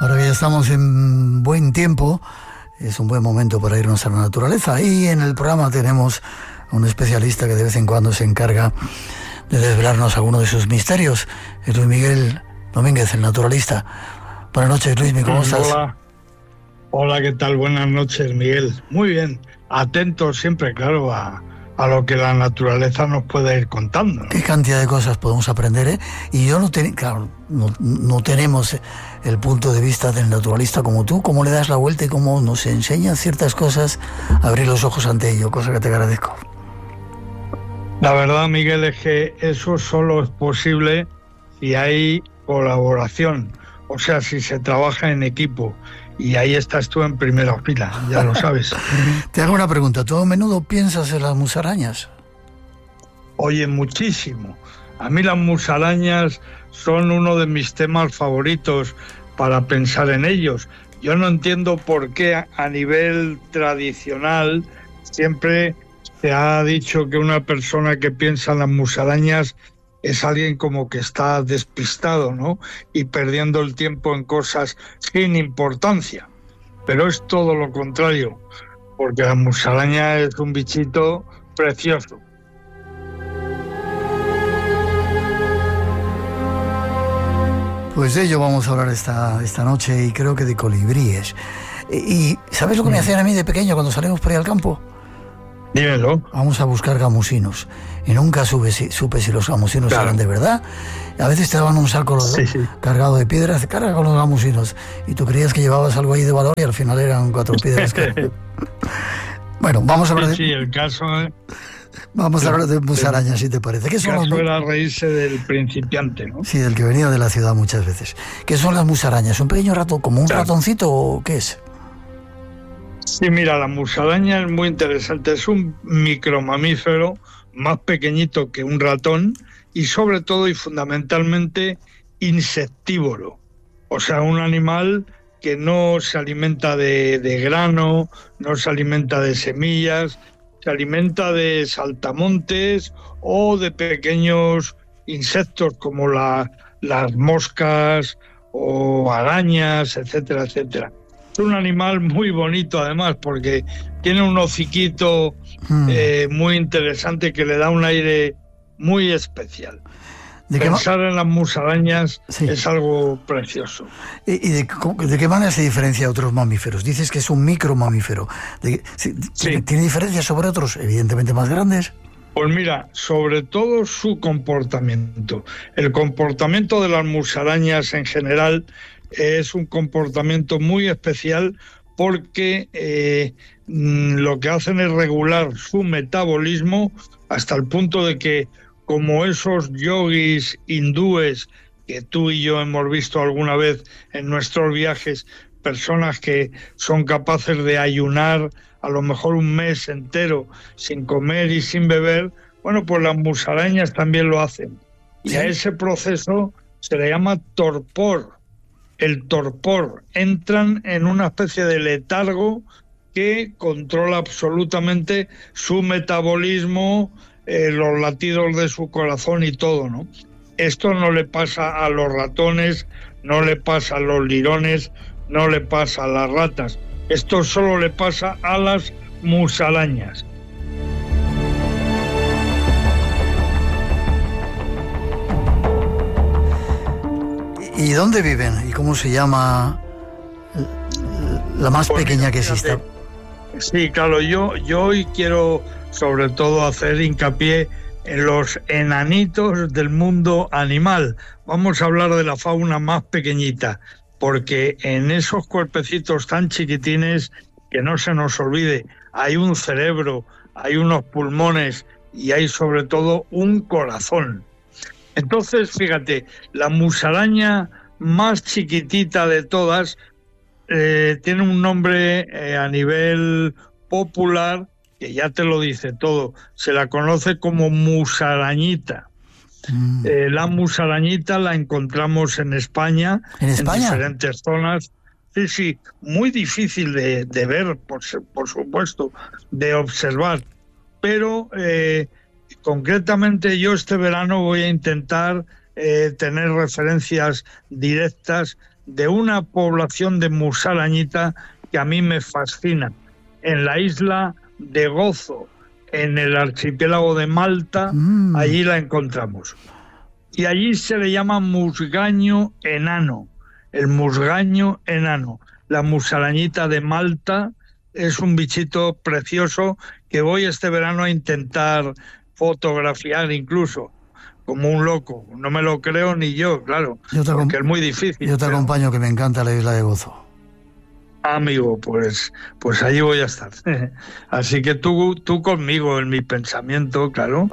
Ahora que ya estamos en buen tiempo, es un buen momento para irnos a la naturaleza. Y en el programa tenemos a un especialista que de vez en cuando se encarga de desvelarnos alguno de sus misterios. Es Luis Miguel Domínguez, el naturalista. Buenas noches, Luis, ¿cómo estás? Hola, ¿qué tal? Buenas noches, Miguel. Muy bien, atento siempre, claro, a lo que la naturaleza nos puede ir contando, ¿no? Qué cantidad de cosas podemos aprender, ¿eh? Y yo no tenemos el punto de vista del naturalista como tú, cómo le das la vuelta y cómo nos enseñan ciertas cosas, abrir los ojos ante ello, cosa que te agradezco. La verdad, Miguel, es que eso solo es posible si hay colaboración, o sea, si se trabaja en equipo. Y ahí estás tú en primera fila, ya lo sabes. Te hago una pregunta. ¿Tú a menudo piensas en las musarañas? Oye, muchísimo. A mí las musarañas son uno de mis temas favoritos para pensar en ellos. Yo no entiendo por qué a nivel tradicional siempre se ha dicho que una persona que piensa en las musarañas es alguien como que está despistado, ¿no? Y perdiendo el tiempo en cosas sin importancia. Pero es todo lo contrario, porque la musaraña es un bichito precioso. Pues de ello vamos a hablar esta noche, y creo que de colibríes. ¿Y sabes lo que me hacían a mí de pequeño cuando salimos por ahí al campo? Dímelo. Vamos a buscar gamusinos. Y nunca supe si los gamusinos eran de verdad. A veces te daban un saco cargado de piedras, carga con los gamusinos. Y tú creías que llevabas algo ahí de valor y al final eran 4 piedras. Bueno, vamos a hablar de... Sí, el caso es... Vamos a hablar de musarañas, si te parece. ¿Qué son caso era reírse del principiante, ¿no? Sí, del que venía de la ciudad muchas veces. ¿Qué son las musarañas? ¿Un pequeño ratón, como un ratoncito o qué es? Sí, mira, la musaraña es muy interesante. Es un micromamífero más pequeñito que un ratón y sobre todo y fundamentalmente insectívoro. O sea, un animal que no se alimenta de grano, no se alimenta de semillas, se alimenta de saltamontes o de pequeños insectos como las moscas o arañas, etcétera, etcétera. Es un animal muy bonito además porque tiene un hociquito muy interesante que le da un aire muy especial. Pensar en las musarañas es algo precioso. ¿Y de qué manera se diferencia a otros mamíferos? Dices que es un micromamífero. ¿Tiene diferencias sobre otros, evidentemente más grandes? Pues mira, sobre todo su comportamiento. El comportamiento de las musarañas en general es un comportamiento muy especial porque lo que hacen es regular su metabolismo hasta el punto de que, como esos yogis hindúes que tú y yo hemos visto alguna vez en nuestros viajes, personas que son capaces de ayunar a lo mejor un mes entero sin comer y sin beber, bueno, pues las musarañas también lo hacen. Y a ese proceso se le llama torpor. El torpor, entran en una especie de letargo que controla absolutamente su metabolismo, los latidos de su corazón y todo, ¿no? Esto no le pasa a los ratones, no le pasa a los lirones, no le pasa a las ratas. Esto solo le pasa a las musarañas. ¿Y dónde viven? ¿Y cómo se llama la más pequeña que exista? Sí, claro, yo hoy quiero sobre todo hacer hincapié en los enanitos del mundo animal. Vamos a hablar de la fauna más pequeñita, porque en esos cuerpecitos tan chiquitines, que no se nos olvide, hay un cerebro, hay unos pulmones y hay sobre todo un corazón. Entonces, fíjate, la musaraña más chiquitita de todas tiene un nombre a nivel popular que ya te lo dice todo. Se la conoce como musarañita. La musarañita la encontramos en España, en diferentes zonas. Sí, muy difícil de ver, por supuesto, de observar. Pero concretamente yo este verano voy a intentar tener referencias directas de una población de musarañita que a mí me fascina. En la isla de Gozo, en el archipiélago de Malta, allí la encontramos. Y allí se le llama musgaño enano, el musgaño enano. La musarañita de Malta es un bichito precioso que voy este verano a intentar fotografiar incluso, como un loco. No me lo creo ni yo, claro, porque es muy difícil. Yo te acompaño, que me encanta la isla de Gozo. Amigo, pues allí voy a estar. Así que tú conmigo en mi pensamiento, claro.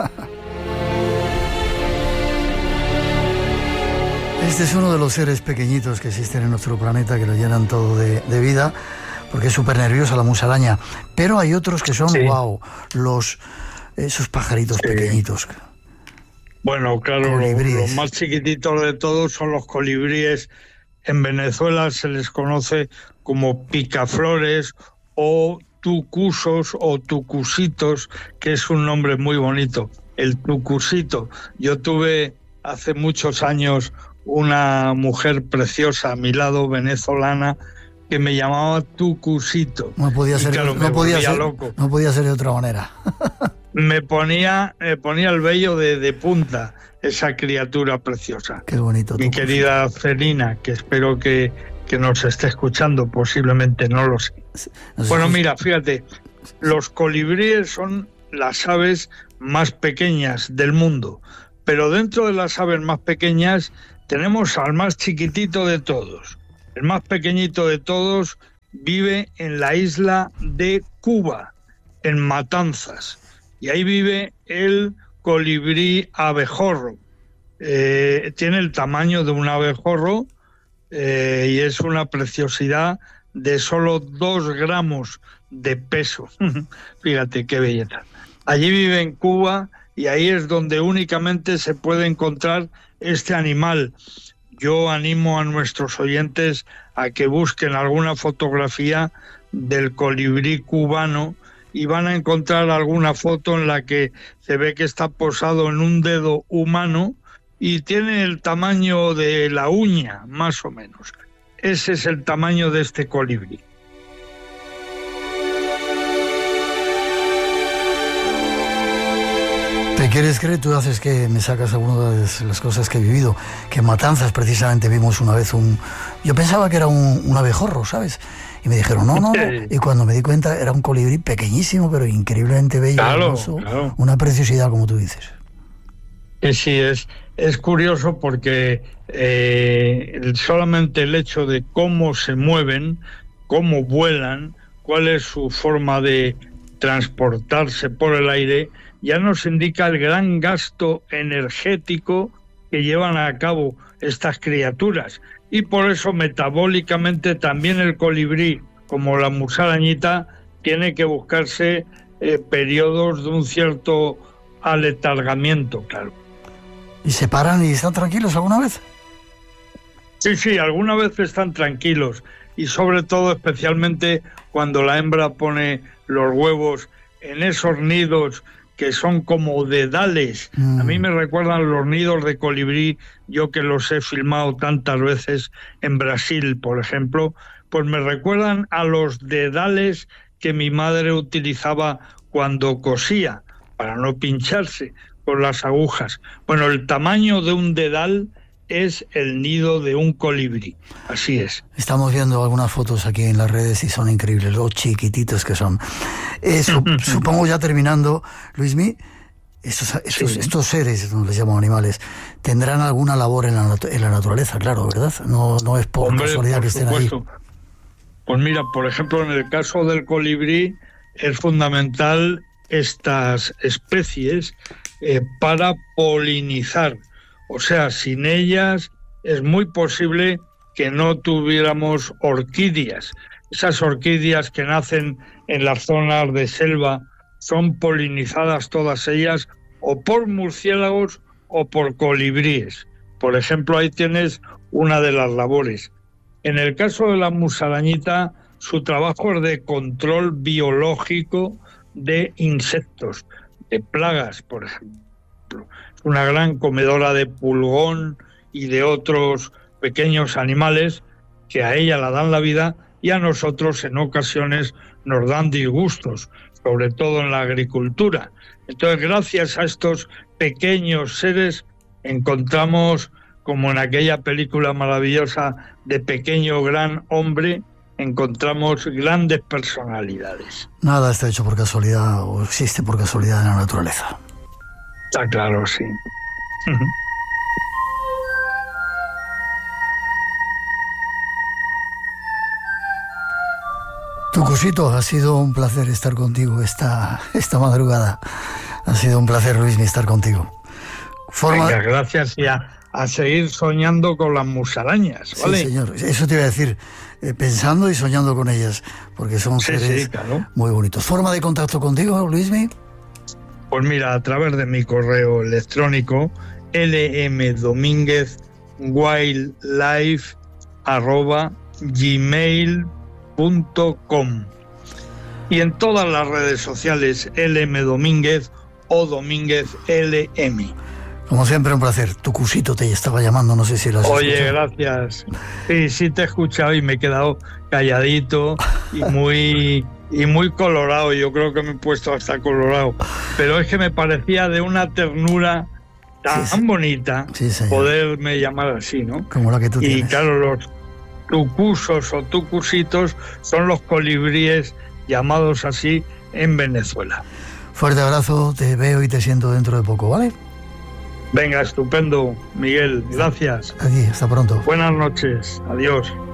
Este es uno de los seres pequeñitos que existen en nuestro planeta, que lo llenan todo de vida, porque es súper nerviosa la musaraña. Pero hay otros que son, wow, esos pajaritos pequeñitos. Bueno, claro, los más chiquititos de todos son los colibríes. En Venezuela se les conoce como picaflores o tucusos o tucusitos, que es un nombre muy bonito. El tucusito. Yo tuve hace muchos años una mujer preciosa a mi lado, venezolana, que me llamaba tucusito. No podía ser, claro, no podía ser de otra manera. Me ponía el vello de punta, esa criatura preciosa. Qué bonito. Mi querida Celina, que espero que nos esté escuchando, posiblemente, no lo sé. Bueno, mira, fíjate, los colibríes son las aves más pequeñas del mundo, pero dentro de las aves más pequeñas tenemos al más chiquitito de todos. El más pequeñito de todos vive en la isla de Cuba, en Matanzas, y ahí vive el colibrí abejorro. Tiene el tamaño de un abejorro y es una preciosidad de solo 2 gramos de peso. Fíjate qué belleza. Allí vive en Cuba y ahí es donde únicamente se puede encontrar este animal. Yo animo a nuestros oyentes a que busquen alguna fotografía del colibrí cubano y van a encontrar alguna foto en la que se ve que está posado en un dedo humano y tiene el tamaño de la uña, más o menos. Ese es el tamaño de este colibrí. ¿Te quieres creer? Tú haces que me sacas algunas de las cosas que he vivido. Que en Matanzas precisamente vimos una vez yo pensaba que era un abejorro, ¿sabes? Y me dijeron, no. Y cuando me di cuenta era un colibrí pequeñísimo, pero increíblemente bello, hermoso. Claro. Una preciosidad, como tú dices. Sí, es curioso porque solamente el hecho de cómo se mueven, cómo vuelan, cuál es su forma de transportarse por el aire, ya nos indica el gran gasto energético que llevan a cabo estas criaturas. Y por eso metabólicamente también el colibrí, como la musarañita, tiene que buscarse periodos de un cierto aletargamiento, claro. ¿Y se paran y están tranquilos alguna vez? Sí, alguna vez están tranquilos. Y sobre todo, especialmente, cuando la hembra pone los huevos en esos nidos que son como dedales. A mí me recuerdan los nidos de colibrí, yo que los he filmado tantas veces en Brasil, por ejemplo, pues me recuerdan a los dedales que mi madre utilizaba cuando cosía, para no pincharse con las agujas. Bueno, el tamaño de un dedal es el nido de un colibrí, así es. Estamos viendo algunas fotos aquí en las redes y son increíbles, los chiquititos que son. Supongo, ya terminando, Luismi, estos seres, no les llamo animales, tendrán alguna labor en la naturaleza, claro, ¿verdad? No es por casualidad que estén ahí. Pues mira, por ejemplo, en el caso del colibrí es fundamental estas especies para polinizar. O sea, sin ellas es muy posible que no tuviéramos orquídeas. Esas orquídeas que nacen en las zonas de selva son polinizadas todas ellas o por murciélagos o por colibríes. Por ejemplo, ahí tienes una de las labores. En el caso de la musarañita, su trabajo es de control biológico de insectos, de plagas, por ejemplo. Es una gran comedora de pulgón y de otros pequeños animales que a ella la dan la vida y a nosotros en ocasiones nos dan disgustos, sobre todo en la agricultura. Entonces, gracias a estos pequeños seres encontramos, como en aquella película maravillosa de Pequeño Gran Hombre, encontramos grandes personalidades. Nada está hecho por casualidad o existe por casualidad en la naturaleza. Está claro, sí. Tucusito, ha sido un placer estar contigo esta madrugada. Ha sido un placer, Luismi, estar contigo. Venga, gracias y a seguir soñando con las musarañas, ¿vale? Sí, señor, eso te iba a decir, pensando y soñando con ellas, porque son seres claro, muy bonitos. ¿Forma de contacto contigo, Luismi? Pues mira, a través de mi correo electrónico lmdominguez@gmail.com y en todas las redes sociales lmdomínguez o Domínguez LM. Como siempre, un placer. Tucusito te estaba llamando, no sé si lo has escuchado. Oye, gracias. Sí te he escuchado y me he quedado calladito y muy colorado. Yo creo que me he puesto hasta colorado. Pero es que me parecía de una ternura tan bonita poderme llamar así, ¿no? Como la que tú tienes. Y claro, los tucusos o tucusitos son los colibríes llamados así en Venezuela. Fuerte abrazo, te veo y te siento dentro de poco, ¿vale? Venga, estupendo, Miguel, gracias. Aquí, hasta pronto. Buenas noches, adiós.